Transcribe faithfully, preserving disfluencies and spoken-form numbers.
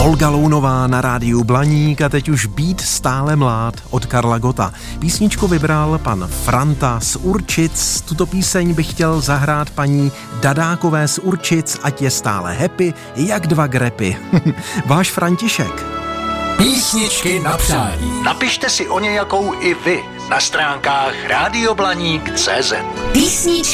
Olga Lounová na rádiu Blaník a teď už Být stále mlád od Karla Gotta. Písničku vybral pan Franta z Určic. Tuto píseň bych chtěl zahrát paní Dadákové z Určic, ať je stále happy, jak dva grepy. Váš František. Písničky na přání. Napište si o nějakou i vy na stránkách rádio blaník tečka cé zet. Písničky